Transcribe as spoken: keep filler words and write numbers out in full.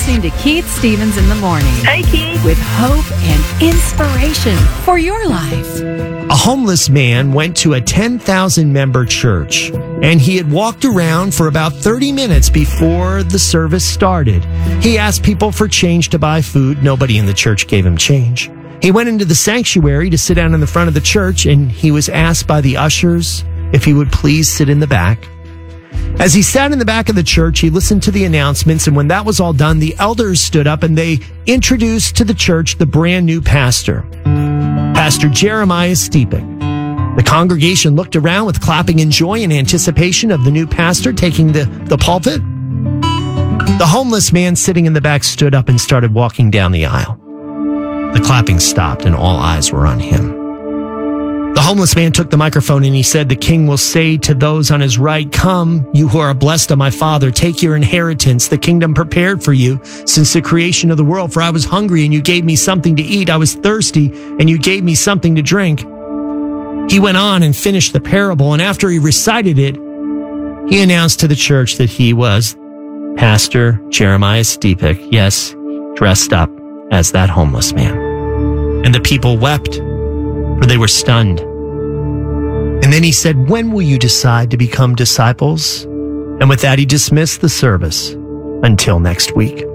listening to Keith Stevens in the Morning. Hey, Keith. With hope and inspiration for your life. A homeless man went to a ten thousand member church, and he had walked around for about thirty minutes before the service started. He asked people for change to buy food. Nobody in the church gave him change. He went into the sanctuary to sit down in the front of the church, and he was asked by the ushers if he would please sit in the back. As he sat in the back of the church, he listened to the announcements, and when that was all done, the elders stood up and they introduced to the church the brand new pastor, Pastor Jeremiah Stepek. The congregation looked around with clapping in joy and anticipation of the new pastor taking the, the pulpit. The homeless man sitting in the back stood up and started walking down the aisle. The clapping stopped and all eyes were on him. The homeless man took the microphone and he said, "The king will say to those on his right, 'Come, you who are blessed of my Father, take your inheritance, the kingdom prepared for you since the creation of the world. For I was hungry and you gave me something to eat. I was thirsty and you gave me something to drink.'" He went on and finished the parable, and after he recited it, he announced to the church that he was Pastor Jeremiah Stepek, yes, dressed up as that homeless man. And the people wept, for they were stunned. And then he said, "When will you decide to become disciples?" And with that, he dismissed the service until next week.